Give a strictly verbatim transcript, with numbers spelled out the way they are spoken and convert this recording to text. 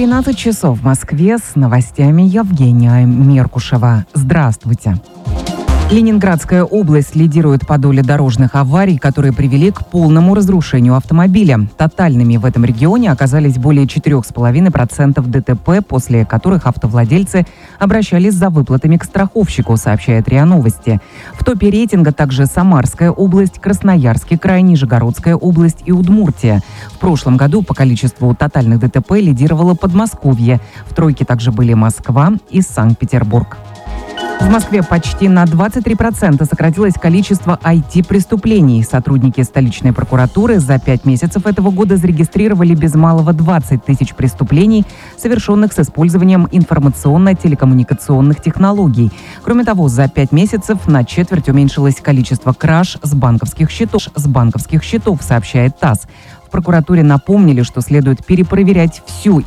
тринадцать часов в Москве, с новостями Евгения Меркушева. Здравствуйте. Ленинградская область лидирует по доле дорожных аварий, которые привели к полному разрушению автомобиля. Тотальными в этом регионе оказались более четыре целых пять десятых процента ДТП, после которых автовладельцы обращались за выплатами к страховщику, сообщает РИА Новости. В топе рейтинга также Самарская область, Красноярский край, Нижегородская область и Удмуртия. В прошлом году по количеству тотальных ДТП лидировало Подмосковье. В тройке также были Москва и Санкт-Петербург. В Москве почти на двадцать три процента сократилось количество ай ти-преступлений. Сотрудники столичной прокуратуры за пять месяцев этого года зарегистрировали без малого двадцать тысяч преступлений, совершенных с использованием информационно-телекоммуникационных технологий. Кроме того, за пять месяцев на четверть уменьшилось количество краж с банковских счетов, с банковских счетов, сообщает ТАСС. В прокуратуре напомнили, что следует перепроверять всю